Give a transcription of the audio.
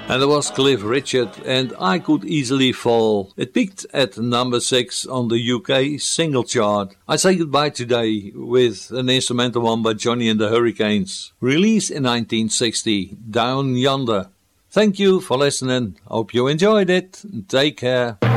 And there was Cliff Richard and I Could Easily Fall. It peaked at number 6 on the UK single chart. I say goodbye today with an instrumental one by Johnny and the Hurricanes. Released in 1960, Down Yonder. Thank you for listening. Hope you enjoyed it. Take care.